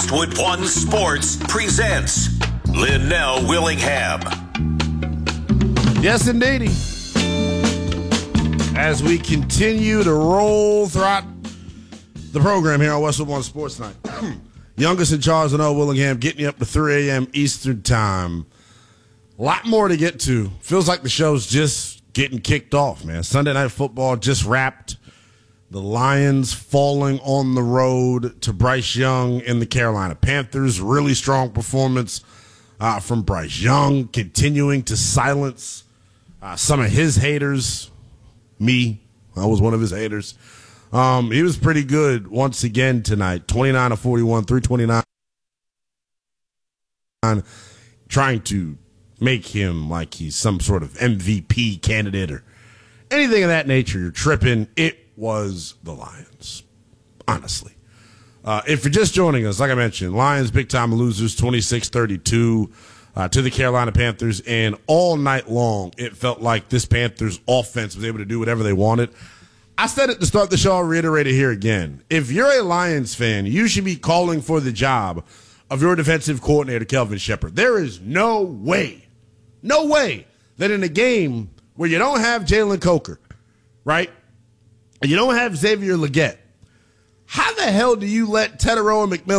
Westwood One Sports presents Linnell Willingham. Yes, indeedy. As we continue to roll throughout the program here on Westwood One Sports Night. Youngest in charge, Linnell Willingham, getting you up to 3 a.m. Eastern Time. A lot more to get to. Feels like the show's just getting kicked off, man. Sunday Night Football just wrapped. The Lions falling on the road to Bryce Young and the Carolina Panthers. Really strong performance from Bryce Young, continuing to silence some of his haters. Me, I was one of his haters. He was pretty good once again tonight. 29 of 41, 329. Trying to make him like he's some sort of MVP candidate or anything of that nature. You're tripping. It was the Lions, honestly. If you're just joining us, like I mentioned, Lions big-time losers, 26-32 to the Carolina Panthers, and all night long it felt like this Panthers offense was able to do whatever they wanted. I said it to start the show, I'll reiterate it here again. If you're a Lions fan, you should be calling for the job of your defensive coordinator, Kelvin Shepard. There is no way that in a game where you don't have Jalen Coker, right, and you don't have Xavier Legette, how the hell do you let Tetairoa McMillan